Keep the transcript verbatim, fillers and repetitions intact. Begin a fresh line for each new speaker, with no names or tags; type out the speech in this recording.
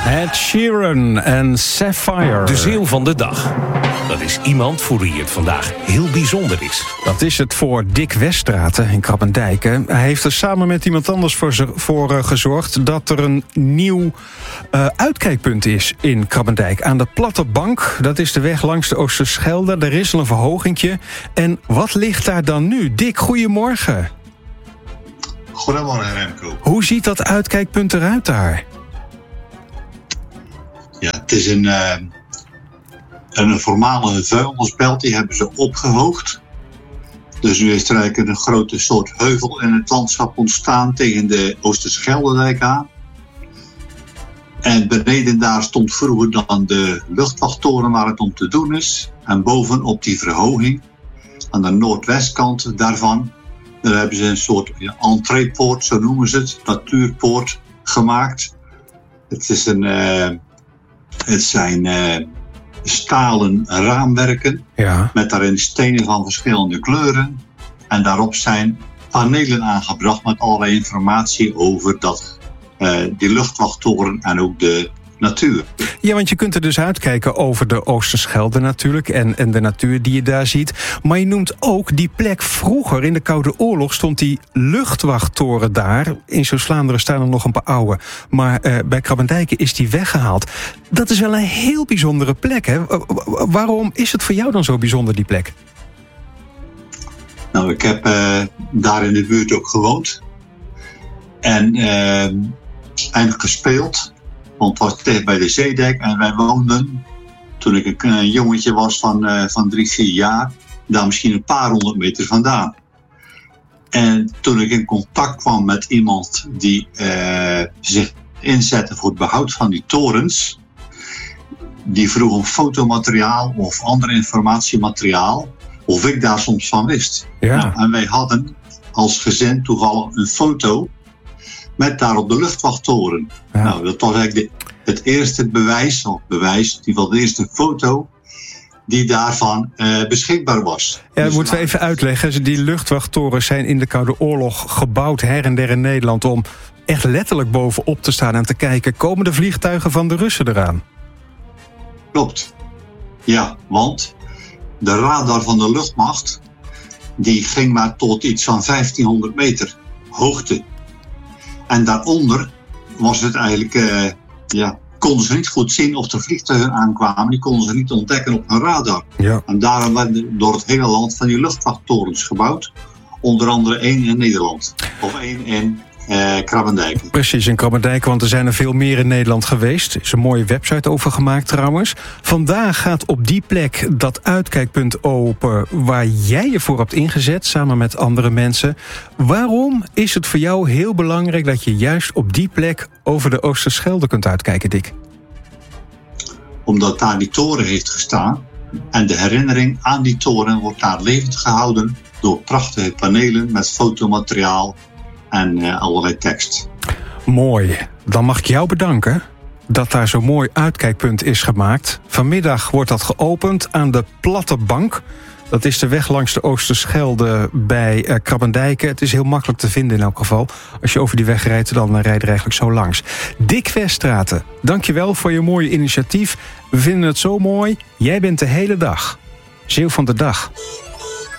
Ed Sheeran en Sapphire.
De ziel van de dag. Dat is iemand voor wie het vandaag heel bijzonder is.
Dat is het voor Dick Weststraten in Krabbendijken. Hij heeft er samen met iemand anders voor, voor uh, gezorgd dat er een nieuw uh, uitkijkpunt is in Krabbendijk. Aan de Platte Bank, dat is de weg langs de Oosterschelde. Er is al een verhogingje. En wat ligt daar dan nu? Dick, goedemorgen.
Goedemorgen, Remco.
Hoe ziet dat uitkijkpunt eruit daar?
Ja, het is een, uh, een voormalige vuilnisbelt, die hebben ze opgehoogd. Dus nu is er eigenlijk een grote soort heuvel in het landschap ontstaan tegen de Oosterscheldedijk aan. En beneden daar stond vroeger dan de luchtwachttoren waar het om te doen is. En bovenop die verhoging, aan de noordwestkant daarvan, daar hebben ze een soort ja, entreepoort, zo noemen ze het, natuurpoort gemaakt. Het is een... Uh, Het zijn uh, stalen raamwerken, ja, met daarin stenen van verschillende kleuren. En daarop zijn panelen aangebracht met allerlei informatie over dat, uh, die luchtwachttoren en ook de natuur.
Ja, want je kunt er dus uitkijken over de Oosterschelde natuurlijk en, en de natuur die je daar ziet. Maar je noemt ook die plek vroeger, in de Koude Oorlog, stond die luchtwachttoren daar. In Zeeuws-Vlaanderen staan er nog een paar oude. Maar uh, bij Krabbendijken is die weggehaald. Dat is wel een heel bijzondere plek, hè? Waarom is het voor jou dan zo bijzonder, die plek?
Nou, ik heb uh, daar in de buurt ook gewoond. En, uh, en gespeeld. Want het was dicht bij de zeedijk en wij woonden, toen ik een, een jongetje was van, uh, van drie, vier jaar, daar misschien een paar honderd meter vandaan. En toen ik in contact kwam met iemand die uh, zich inzette voor het behoud van die torens, die vroeg om fotomateriaal of ander informatiemateriaal, of ik daar soms van wist.
Ja.
Nou, en wij hadden als gezin toevallig een foto met daarop de luchtwachttoren. Ja. Nou, dat was eigenlijk de, het eerste bewijs, of bewijs, in ieder geval de eerste foto die daarvan uh, beschikbaar was.
Ja,
dus
moeten we even uitleggen. Die luchtwachttorens zijn in de Koude Oorlog gebouwd her en der in Nederland om echt letterlijk bovenop te staan en te kijken, komen de vliegtuigen van de Russen eraan?
Klopt. Ja, want de radar van de luchtmacht, die ging maar tot iets van vijftienhonderd meter hoogte. En daaronder was het eigenlijk, uh, ja, konden ze niet goed zien of er vliegtuigen aankwamen. Die konden ze niet ontdekken op hun radar.
Ja.
En daarom werden door het hele land van die luchtwachttorens gebouwd. Onder andere één in Nederland. Of één in uh, Krabbendijken.
Precies, in Krabbendijken, want er zijn er veel meer in Nederland geweest. Er is een mooie website over gemaakt trouwens. Vandaag gaat op die plek dat uitkijkpunt open waar jij je voor hebt ingezet, samen met andere mensen. Waarom is het voor jou heel belangrijk dat je juist op die plek over de Oosterschelde kunt uitkijken, Dick?
Omdat daar die toren heeft gestaan. En de herinnering aan die toren wordt daar levend gehouden door prachtige panelen met fotomateriaal en uh, allerlei tekst.
Mooi. Dan mag ik jou bedanken dat daar zo'n mooi uitkijkpunt is gemaakt. Vanmiddag wordt dat geopend aan de Platte Bank. Dat is de weg langs de Oosterschelde bij uh, Krabbendijken. Het is heel makkelijk te vinden in elk geval. Als je over die weg rijdt, dan uh, rijd je er eigenlijk zo langs. Dick Weststraten, dankjewel voor je mooie initiatief. We vinden het zo mooi. Jij bent de hele dag Zeeuw van de dag.